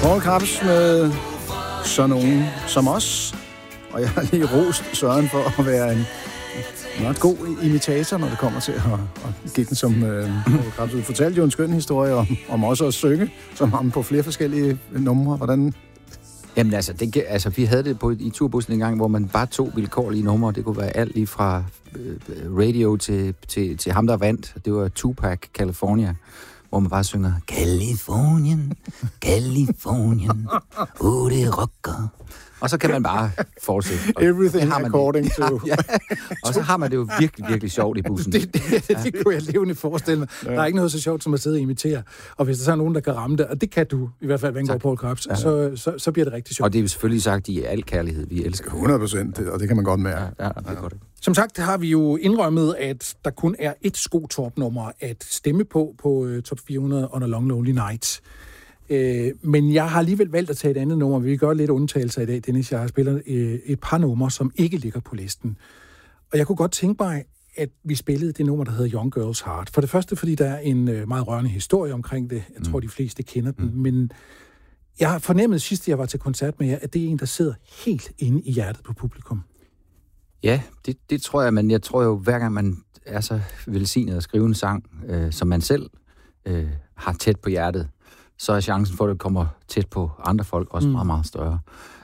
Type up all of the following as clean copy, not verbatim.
Paul Krebs med sådan nogen som os. Og jeg har lige rost Søren for at være en ret god imitator, når det kommer til at give den som Paul Krebs. Du fortalte jo en skøn historie om også at synge, som ham på flere forskellige numre. Hvordan? Jamen altså, vi havde det i turbussen en gang, hvor man bare tog vilkårlige numre. Det kunne være alt lige fra radio til ham, der vandt. Det var Tupac, California, hvor man bare synger Californien, Californien, det rocker. Og så kan man bare fortsætte. Everything according to... Ja. Og så har man det jo virkelig, virkelig sjovt i bussen. Det kunne jeg levende forestille mig. Ja. Der er ikke noget så sjovt som at sidde og imitere. Og hvis der så er nogen, der kan ramme det, og det kan du, i hvert fald, hvad angår Paul Krebs, så bliver det rigtig sjovt. Og det er jo selvfølgelig sagt i al kærlighed, vi elsker. 100%, og det kan man godt mærke. Ja, det er godt. Som sagt har vi jo indrømmet, at der kun er ét Skottorp-nummer at stemme på Top 400 on a Long Lonely Night. Men jeg har alligevel valgt at tage et andet nummer. Vi vil gøre lidt undtagelser i dag, Dennis. Jeg har spillet et par numre, som ikke ligger på listen. Og jeg kunne godt tænke mig, at vi spillede det nummer, der hedder Young Girl's Heart. For det første, fordi der er en meget rørende historie omkring det. Jeg tror, de fleste kender den. Men jeg har fornemmet sidst, jeg var til koncert med jer, at det er en, der sidder helt inde i hjertet på publikum. Ja, det tror jeg, men jeg tror jo, hver gang man er så velsignet at skrive en sang, som man selv har tæt på hjertet, så er chancen for, at det kommer tæt på andre folk også meget, meget større.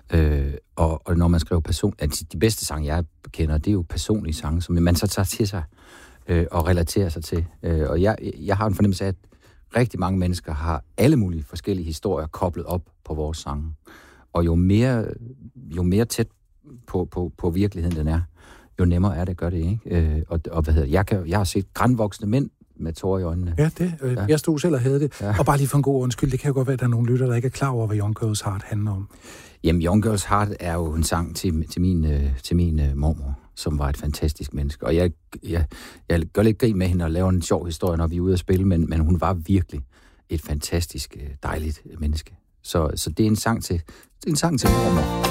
Og når man skriver de bedste sange, jeg kender, det er jo personlige sange, som man så tager til sig og relaterer sig til. Og jeg har en fornemmelse af, at rigtig mange mennesker har alle mulige forskellige historier koblet op på vores sange. Og jo mere tæt på virkeligheden den er, jo nemmere er det at gøre det, ikke? Og hvad hedder jeg har set grandvoksne mænd med tårer i øjnene. Ja, jeg stod selv og havde det. Ja. Og bare lige for en god undskyld, det kan jo godt være, at der er nogle lytter, der ikke er klar over, hvad Young Girl's Heart handler om. Jamen, Young Girl's Heart er jo en sang til min mormor, som var et fantastisk menneske. Og jeg gør lidt grin med hende og laver en sjov historie, når vi er ude at spille, men hun var virkelig et fantastisk, dejligt menneske. Så det er en sang til mormor.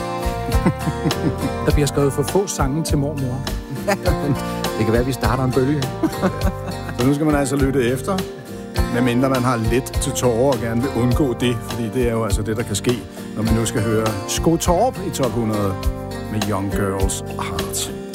Der bliver skrevet for få sange til mormor. Det kan være, at vi starter en bølge. Så nu skal man altså lytte efter, medmindre man har lidt til tårer og gerne vil undgå det, fordi det er jo altså det, der kan ske, når man nu skal høre Skottorp i Top 100 med Young Girl's Heart.